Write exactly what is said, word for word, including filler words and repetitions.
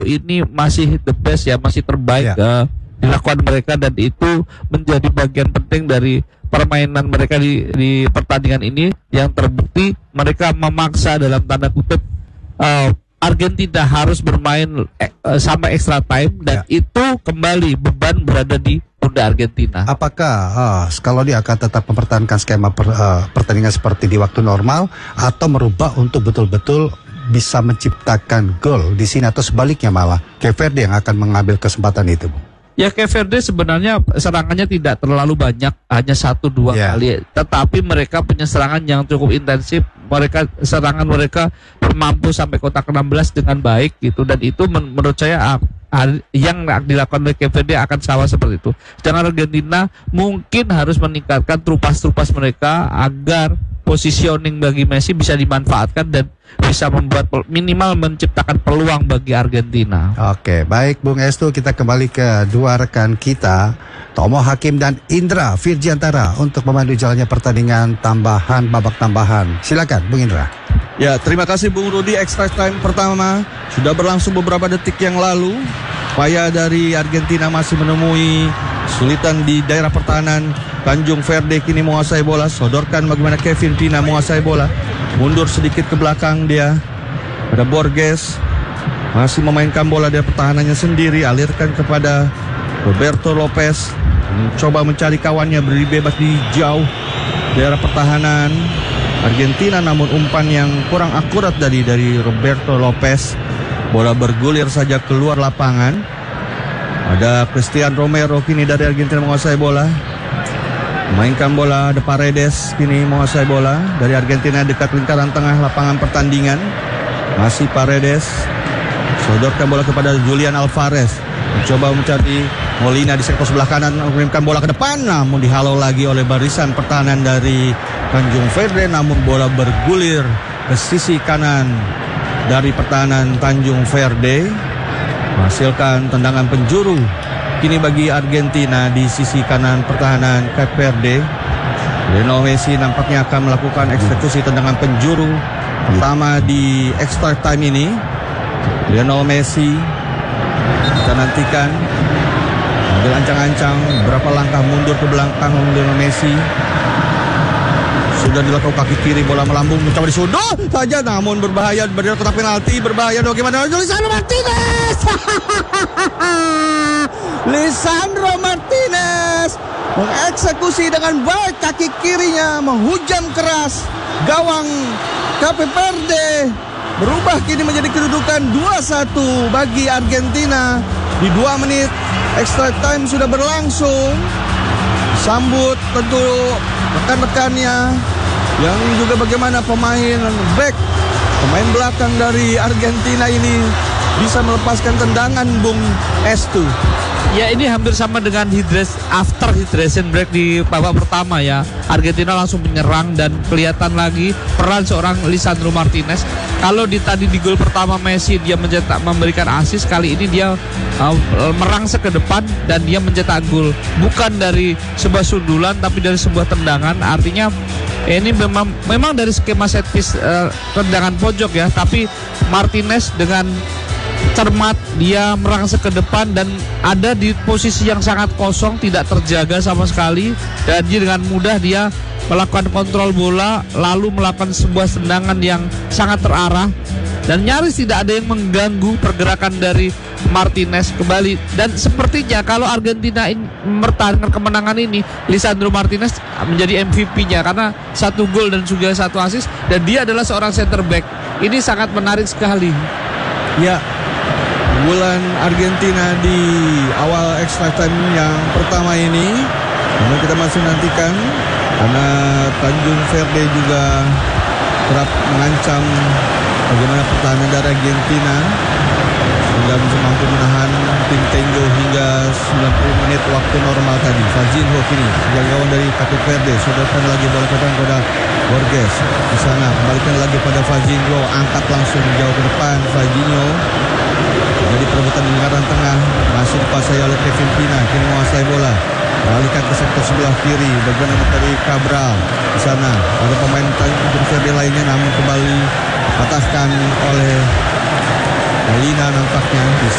ini masih the best ya, masih terbaik ya. uh, dilakukan mereka, dan itu menjadi bagian penting dari permainan mereka di, di pertandingan ini, yang terbukti mereka memaksa dalam tanda kutip uh, Argentina harus bermain eh, uh, sampai extra time, dan ya. itu kembali beban berada di pundak Argentina. Apakah uh, Scaloni akan tetap mempertahankan skema per, uh, pertandingan seperti di waktu normal, atau merubah untuk betul-betul bisa menciptakan gol di sini, atau sebaliknya malah Cape Verde yang akan mengambil kesempatan itu, Bu? Ya, Cape Verde sebenarnya serangannya tidak terlalu banyak, hanya satu dua yeah. kali, tetapi mereka punya serangan yang cukup intensif. Mereka serangan mereka mampu sampai kotak enam belas dengan baik gitu, dan itu men menurut saya uh, yang dilakukan oleh Cape Verde akan sama seperti itu. Sedangkan Argentina mungkin harus meningkatkan trupas-trupas mereka agar positioning bagi Messi bisa dimanfaatkan dan bisa membuat minimal menciptakan peluang bagi Argentina. Oke, baik Bung Estu, kita kembali ke dua rekan kita, Tomo Hakim dan Indra Virjiantara, untuk memandu jalannya pertandingan tambahan, babak tambahan. Silakan Bung Indra. Ya, terima kasih Bung Rudi. Extra time pertama sudah berlangsung beberapa detik yang lalu. Upaya dari Argentina masih menemui kesulitan di daerah pertahanan. Tanjung Verde kini menguasai bola, sodorkan bagaimana Kevin Pina menguasai bola, mundur sedikit ke belakang dia. Ada Borges masih memainkan bola dari pertahanannya sendiri, alirkan kepada Roberto Lopez, mencoba mencari kawannya, beri bebas di jauh daerah pertahanan Argentina, namun umpan yang kurang akurat dari dari Roberto Lopez. Bola bergulir saja keluar lapangan. Ada Christian Romero kini dari Argentina menguasai bola, mainkan bola. De Paredes kini menguasai bola dari Argentina dekat lingkaran tengah lapangan pertandingan. Masih Paredes, sodorkan bola kepada Julian Alvarez, mencoba mencari Molina di sektor sebelah kanan, mengirimkan bola ke depan, namun dihalau lagi oleh barisan pertahanan dari Tanjung Verde, namun bola bergulir ke sisi kanan dari pertahanan Tanjung Verde, menghasilkan tendangan penjuru kini bagi Argentina di sisi kanan pertahanan Cape Verde. Lionel Messi nampaknya akan melakukan eksekusi tendangan penjuru pertama di extra time ini. Lionel Messi, kita nantikan, ambil ancang-ancang, berapa langkah mundur ke belakang Lionel Messi. Sudah dilakukan kaki kiri, bola melambung, mencoba disundul saja, namun berbahaya, berdiri kotak penalti, berbahaya. Bagaimana Lisandro Martinez? Lisandro Martinez mengeksekusi dengan baik kaki kirinya, menghujam keras gawang Cape Verde. Berubah kini menjadi kedudukan dua satu bagi Argentina. Di dua menit extra time sudah berlangsung. Sambut tentu rekan-rekannya, yang juga bagaimana pemain back, pemain belakang dari Argentina ini bisa melepaskan tendangan, Bung Estu. Ya, ini hampir sama dengan hydration, after hydration break di babak pertama ya. Argentina langsung menyerang dan kelihatan lagi peran seorang Lisandro Martinez. Kalau di tadi di gol pertama Messi dia mencetak, memberikan assist, kali ini dia uh, merangsek ke depan dan dia mencetak gol. Bukan dari sebuah sundulan tapi dari sebuah tendangan. Artinya ini memang memang dari skema set piece uh, tendangan pojok ya, tapi Martinez dengan cermat dia merangsek ke depan dan ada di posisi yang sangat kosong, tidak terjaga sama sekali, dan dia dengan mudah dia melakukan kontrol bola lalu melakukan sebuah tendangan yang sangat terarah dan nyaris tidak ada yang mengganggu pergerakan dari Martinez kembali. Dan sepertinya kalau Argentina mempertahankan kemenangan ini, Lisandro Martinez menjadi M V P-nya karena satu gol dan juga satu assist, dan dia adalah seorang center back. Ini sangat menarik sekali. Ya, bulan Argentina di awal extra time yang pertama ini, namun kita masih nantikan karena Tanjung Verde juga kerap mengancam bagaimana pertahanan dari Argentina hingga bisa mampu menahan tim Tenjo hingga sembilan puluh menit waktu normal tadi. Fajinho kini gawang dari Cape Verde, sodorkan lagi bola ke depan pada Borges di sana, kembalikan lagi pada Fajinho, angkat langsung jauh ke depan. Fajinho jadi perebutan di lingkaran tengah, masih dikuasai oleh Kevin Pina, kini menguasai bola, beralihkan ke sektor sebelah kiri, bagian dari Cabral di sana. Ada pemain Tanjung Verde lainnya, namun kembali dipatahkan oleh Molina nampaknya bisa